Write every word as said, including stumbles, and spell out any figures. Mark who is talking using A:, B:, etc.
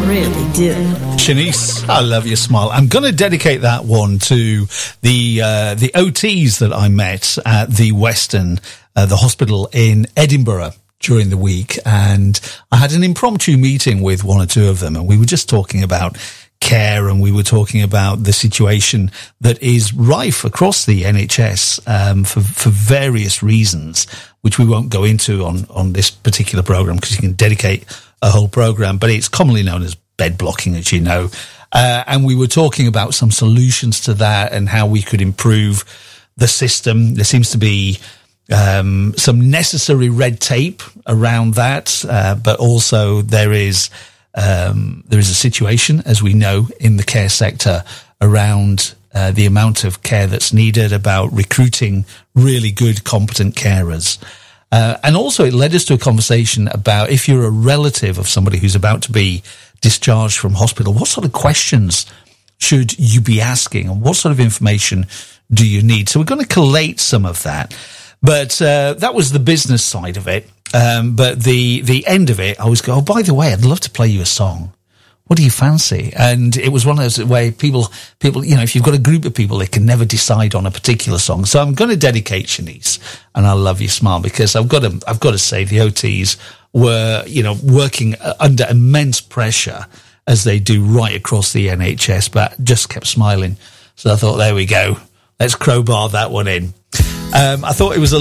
A: really do.
B: Shanice, I love your smile. I'm going to dedicate that one to the uh, the O Ts that I met at the Western, uh, the hospital in Edinburgh during the week, and I had an impromptu meeting with one or two of them, and we were just talking about care, and we were talking about the situation that is rife across the N H S um, for for various reasons, which we won't go into on on this particular program because you can dedicate a whole program, but it's commonly known as bed blocking, as you know. Uh, and we were talking about some solutions to that and how we could improve the system. There seems to be um, some necessary red tape around that, uh, but also there is um, there is a situation, as we know, in the care sector around uh, the amount of care that's needed, about recruiting really good, competent carers. Uh, and also it led us to a conversation about, if you're a relative of somebody who's about to be discharged from hospital, what sort of questions should you be asking, and what sort of information do you need? So we're going to collate some of that. But uh, that was the business side of it. Um, but the the end of it, I was go, oh, by the way, I'd love to play you a song. What do you fancy? And it was one of those where people, people, you know, if you've got a group of people, they can never decide on a particular song. So I'm going to dedicate Shanice and I Love Your Smile, because I've got to, I've got to say the O Ts were, you know, working under immense pressure as they do right across the N H S, but just kept smiling. So I thought, there we go. Let's crowbar that one in. Um, I thought it was a